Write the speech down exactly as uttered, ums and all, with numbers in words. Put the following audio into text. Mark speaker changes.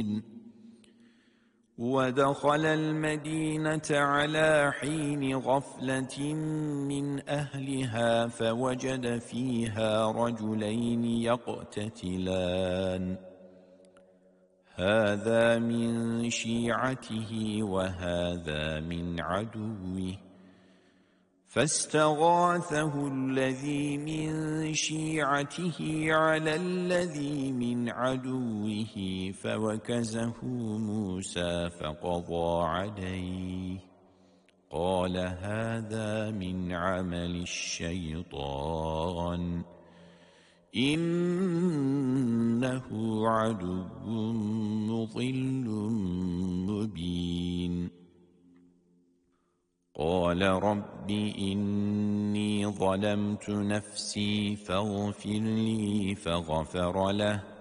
Speaker 1: مبين. ودخل المدينة على حين غفلة من أهلها فوجد فيها رجلين يقتتلان هذا من شيعته وهذا من عدوه فاستغاثه الذي من شيعته على الذي من عدوه فوكزه موسى فقضى عليه قال هذا من عمل الشيطان إنه عدو مضل مبين. قال رب إني ظلمت نفسي فاغفر لي فغفر له